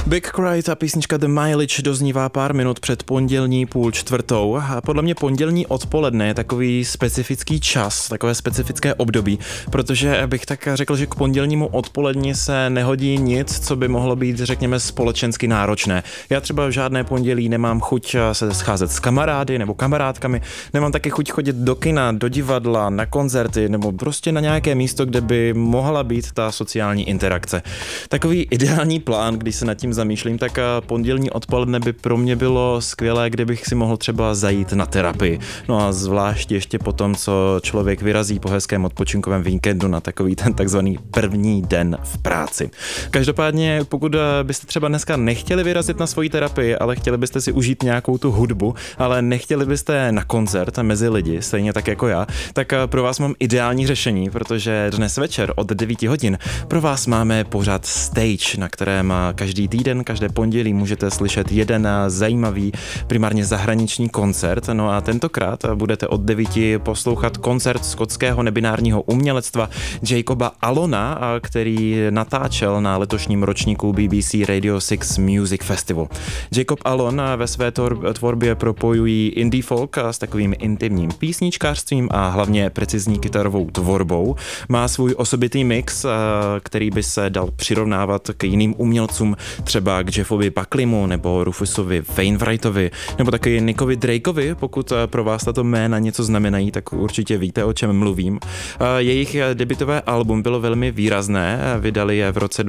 Big Cry, ta písnička The Mileage doznívá pár minut před pondělní 3:30 a podle mě pondělní odpoledne je takový specifický čas, takové specifické období, protože bych tak řekl, že k pondělnímu odpoledni se nehodí nic, co by mohlo být, řekněme, společensky náročné. Já třeba v žádné pondělí nemám chuť se scházet s kamarády nebo kamarádkami, nemám taky chuť chodit do kina, do divadla, na koncerty nebo prostě na nějaké místo, kde by mohla být ta sociální interakce. Takový ideální plán, když se nad tím zamýšlím, tak pondělní odpoledne by pro mě bylo skvělé, kdybych si mohl třeba zajít na terapii. No a zvlášť ještě po tom, co člověk vyrazí po hezkém odpočinkovém víkendu na takový ten takzvaný první den v práci. Každopádně, pokud byste třeba dneska nechtěli vyrazit na svoji terapii, ale chtěli byste si užít nějakou tu hudbu, ale nechtěli byste na koncert mezi lidi, stejně tak jako já, tak pro vás mám ideální řešení, protože dnes večer od 9 hodin pro vás máme pořad Stage, na kterém každý týden, každé pondělí můžete slyšet jeden zajímavý, primárně zahraniční koncert. No a tentokrát budete od 9 poslouchat koncert skotského nebinárního umělectva Jacoba Allona, který natáčel na letošním ročníku BBC Radio 6 Music Festival. Jacob Allon ve své tvorbě propojují indie folk s takovým intimním písničkářstvím a hlavně precizní kytarovou tvorbou. Má svůj osobitý mix, který by se dal přirovnávat k jiným umělcům, třeba k Jeffovi Buckleymu nebo Rufusovi Wainwrightovi, nebo taky Nickovi Drakeovi. Pokud pro vás tato jména něco znamenají, tak určitě víte, o čem mluvím. Jejich debutové album bylo velmi výrazné, vydali je v roce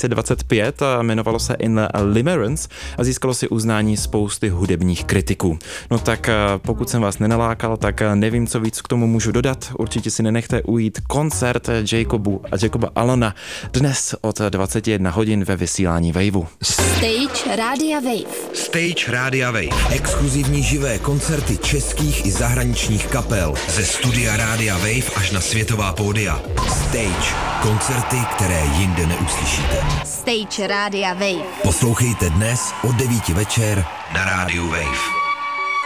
2025 a jmenovalo se In Limerence a získalo si uznání spousty hudebních kritiků. No tak pokud jsem vás nenalákal, tak nevím, co víc k tomu můžu dodat. Určitě si nenechte ujít koncert Jacoba Allona dnes od 21 hodin ve vysílání Waveu. Stage Rádia Wave. Stage Rádia Wave. Exkluzivní živé koncerty českých i zahraničních kapel. Ze studia Rádia Wave až na světová pódia. Stage. Koncerty, které jinde neuslyšíte. Stage Rádia Wave. Poslouchejte dnes od 9 večer na Rádiu Wave.